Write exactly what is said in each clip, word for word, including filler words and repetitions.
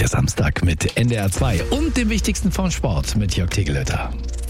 Der Samstag mit N D R zwei und dem Wichtigsten vom Sport mit Jörg Tegelötter.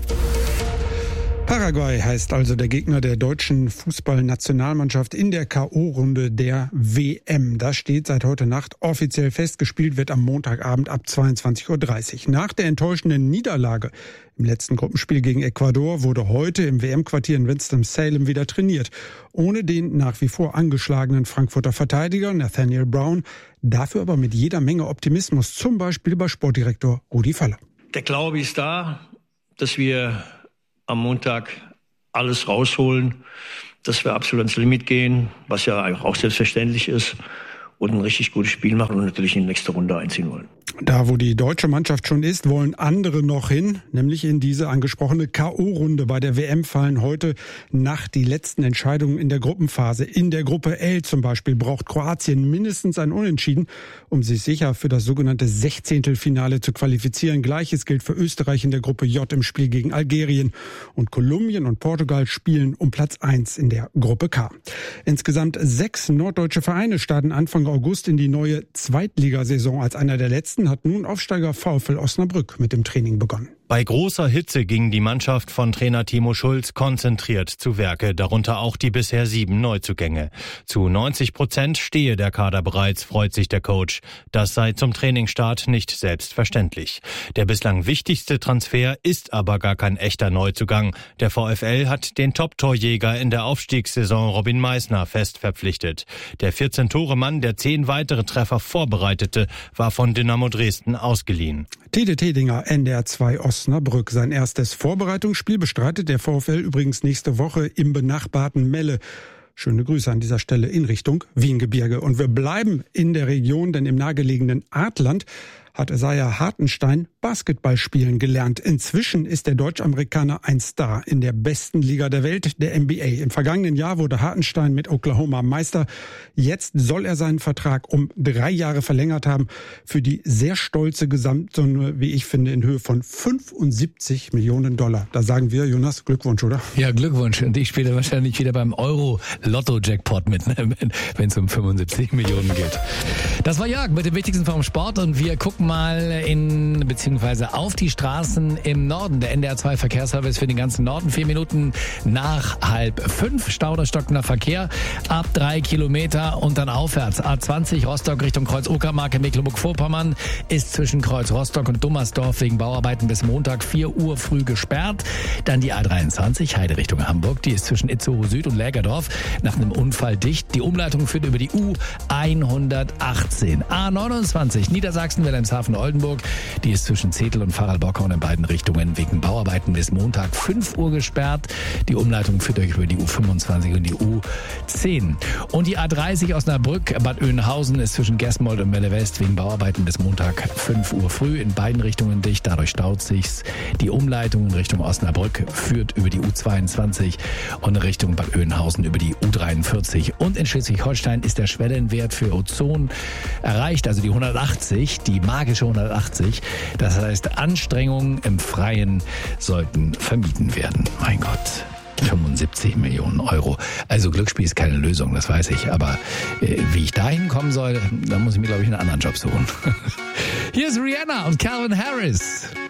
Paraguay heißt also der Gegner der deutschen Fußballnationalmannschaft in der K O-Runde der W M. Das steht seit heute Nacht offiziell fest. Gespielt wird am Montagabend ab zweiundzwanzig Uhr dreißig. Nach der enttäuschenden Niederlage im letzten Gruppenspiel gegen Ecuador wurde heute im W M-Quartier in Winston-Salem wieder trainiert. Ohne den nach wie vor angeschlagenen Frankfurter Verteidiger Nathaniel Brown. Dafür aber mit jeder Menge Optimismus, zum Beispiel bei Sportdirektor Rudi Völler. Der Glaube ist da, dass wir am Montag alles rausholen, dass wir absolut ans Limit gehen, was ja auch selbstverständlich ist, und ein richtig gutes Spiel machen und natürlich in die nächste Runde einziehen wollen. Da, wo die deutsche Mannschaft schon ist, wollen andere noch hin, nämlich in diese angesprochene K O-Runde. Bei der W M fallen heute Nacht die letzten Entscheidungen in der Gruppenphase. In der Gruppe L zum Beispiel braucht Kroatien mindestens ein Unentschieden, um sich sicher für das sogenannte Sechzehntelfinale zu qualifizieren. Gleiches gilt für Österreich in der Gruppe J im Spiel gegen Algerien. Und Kolumbien und Portugal spielen um Platz eins in der Gruppe K. Insgesamt sechs norddeutsche Vereine starten Anfang August in die neue Zweitligasaison. Als einer der letzten hat nun Aufsteiger VfL Osnabrück mit dem Training begonnen. Bei großer Hitze ging die Mannschaft von Trainer Timo Schulz konzentriert zu Werke, darunter auch die bisher sieben Neuzugänge. Zu neunzig Prozent stehe der Kader bereits, freut sich der Coach. Das sei zum Trainingsstart nicht selbstverständlich. Der bislang wichtigste Transfer ist aber gar kein echter Neuzugang. Der VfL hat den Top-Torjäger in der Aufstiegssaison Robin Meissner fest verpflichtet. Der vierzehn-Tore-Mann, der zehn weitere Treffer vorbereitete, war von Dynamo Dresden ausgeliehen. Tede Tedinger, N D R zwei Osnabrück. Sein erstes Vorbereitungsspiel bestreitet der VfL übrigens nächste Woche im benachbarten Melle. Schöne Grüße an dieser Stelle in Richtung Wiengebirge. Und wir bleiben in der Region, denn im nahegelegenen Artland hat Isaiah Hartenstein Basketball spielen gelernt. Inzwischen ist der Deutsch-Amerikaner ein Star in der besten Liga der Welt, der N B A. Im vergangenen Jahr wurde Hartenstein mit Oklahoma Meister. Jetzt soll er seinen Vertrag um drei Jahre verlängert haben für die sehr stolze Gesamtsumme, wie ich finde, in Höhe von fünfundsiebzig Millionen Dollar. Da sagen wir, Jonas, Glückwunsch, oder? Ja, Glückwunsch. Und ich spiele wahrscheinlich wieder beim Euro-Lotto-Jackpot mit, ne? wenn es um fünfundsiebzig Millionen geht. Das war Jörg mit dem Wichtigsten vom Sport und wir gucken mal in beziehungsweise auf die Straßen im Norden. Der N D R zwei Verkehrsservice für den ganzen Norden. Vier Minuten nach halb fünf. Stau oder stockender Verkehr ab drei Kilometer und dann aufwärts. A zwanzig Rostock Richtung Kreuz Uckermark in Mecklenburg-Vorpommern ist zwischen Kreuz Rostock und Dummersdorf wegen Bauarbeiten bis Montag vier Uhr früh gesperrt. Dann die A dreiundzwanzig Heide Richtung Hamburg. Die ist zwischen Itzehoe Süd und Lägerdorf nach einem Unfall dicht. Die Umleitung führt über die U hundertachtzehn. A neunundzwanzig Niedersachsen-Wilhelmshaven Oldenburg. Die ist zwischen Zetel und Farrell-Bockhorn in beiden Richtungen wegen Bauarbeiten bis Montag fünf Uhr gesperrt. Die Umleitung führt euch über die U fünfundzwanzig und die U zehn. Und die A dreißig Osnabrück, Bad Oeynhausen ist zwischen Gesmold und Melle West wegen Bauarbeiten bis Montag fünf Uhr früh in beiden Richtungen dicht. Dadurch staut sich's. Die Umleitung in Richtung Osnabrück führt über die U zweiundzwanzig und in Richtung Bad Oeynhausen über die U dreiundvierzig. Und in Schleswig-Holstein ist der Schwellenwert für Ozon erreicht, also die hundertachtzig, die magische hundertachtzig. Das heißt, Anstrengungen im Freien sollten vermieden werden. Mein Gott. fünfundsiebzig Millionen Euro. Also Glücksspiel ist keine Lösung, das weiß ich. Aber äh, wie ich da hinkommen soll, da muss ich mir, glaube ich, einen anderen Job suchen. Hier ist Rihanna und Calvin Harris.